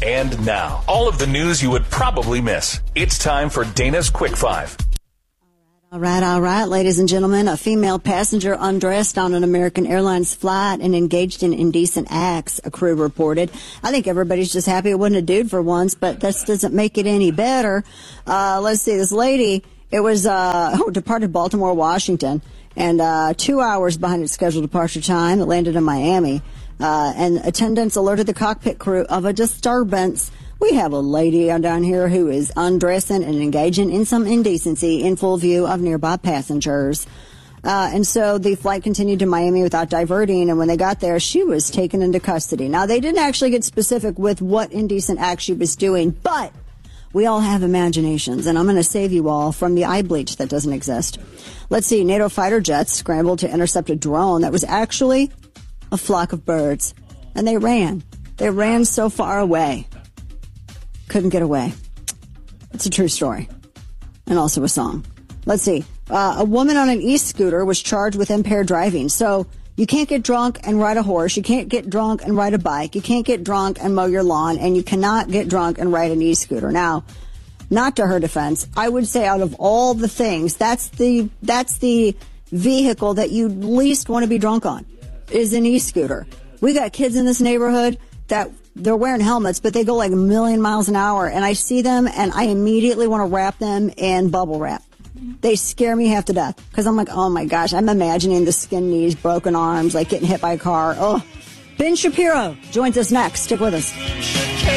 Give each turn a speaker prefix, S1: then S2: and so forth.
S1: And now, all of the news you would probably miss. It's time for Dana's Quick Five.
S2: All right, ladies and gentlemen. A female passenger undressed on an American Airlines flight and engaged in indecent acts, a crew reported. I think everybody's just happy it wasn't a dude for once, but that doesn't make it any better. Let's see, this lady, it was departed Baltimore, Washington, and 2 hours behind its scheduled departure time. It landed in Miami, and attendants alerted the cockpit crew of a disturbance. We have a lady down here who is undressing and engaging in some indecency in full view of nearby passengers. And so the flight continued to Miami without diverting, and when they got there, she was taken into custody. Now, they didn't actually get specific with what indecent act she was doing, but we all have imaginations, and I'm going to save you all from the eye bleach that doesn't exist. Let's see, NATO fighter jets scrambled to intercept a drone that was actually a flock of birds, and they ran. They ran so far away. Couldn't get away. It's a true story. And also a song. Let's see. A woman on an e-scooter was charged with impaired driving. So you can't get drunk and ride a horse. You can't get drunk and ride a bike. You can't get drunk and mow your lawn. And you cannot get drunk and ride an e-scooter. Now, not to her defense, I would say out of all the things, that's the vehicle that you least want to be drunk on, is an e-scooter. We got kids in this neighborhood that they're wearing helmets, but they go like a million miles an hour, and I see them, and I immediately want to wrap them in bubble wrap. They scare me half to death, because I'm like, oh my gosh, I'm imagining the skinned knees, broken arms, like getting hit by a car. Oh, Ben Shapiro joins us next. Stick with us.